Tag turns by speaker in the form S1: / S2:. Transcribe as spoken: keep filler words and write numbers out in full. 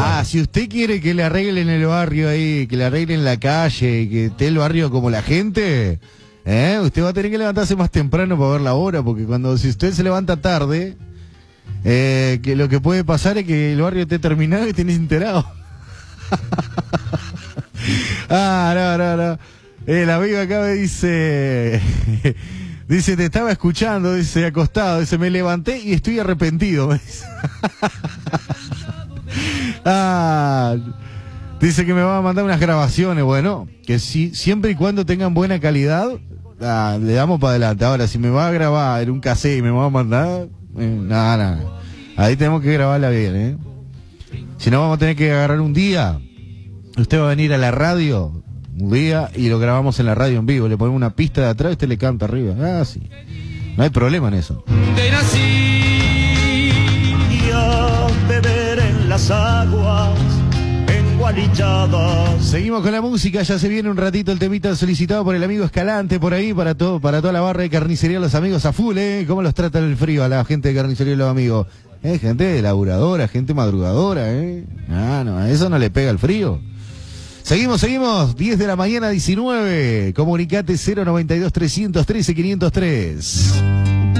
S1: Ah, si usted quiere que le arreglen el barrio ahí, que le arreglen la calle, que esté el barrio como la gente, ¿eh? Usted va a tener que levantarse más temprano para ver la hora, porque cuando si usted se levanta tarde, eh, que lo que puede pasar es que el barrio esté terminado y esté enterado. Ah, no, no, no. El amigo acá me dice... Dice, te estaba escuchando, dice, acostado, dice, me levanté y estoy arrepentido, me dice. Ah, dice que me va a mandar unas grabaciones, bueno, que si, siempre y cuando tengan buena calidad, ah, le damos para adelante. Ahora, si me va a grabar en un cassette y me va a mandar, eh, nada, nada. Ahí tenemos que grabarla bien, ¿eh? Si no, vamos a tener que agarrar un día. Usted va a venir a la radio un día y lo grabamos en la radio en vivo. Le ponemos una pista de atrás y usted le canta arriba. Ah, sí. No hay problema en eso.
S2: Te nací y a beber en las aguas engualichadas.
S1: Seguimos con la música, ya se viene un ratito el temita solicitado por el amigo Escalante por ahí, para todo, para toda la barra de Carnicería Los Amigos a full, ¿eh? ¿Cómo los trata el frío a la gente de Carnicería Los Amigos? Eh, gente laburadora, gente madrugadora, ¿eh? Ah, no, a eso no le pega el frío. Seguimos, seguimos, diez de la mañana, diecinueve. Comunicate cero noventa y dos, trescientos trece, quinientos tres.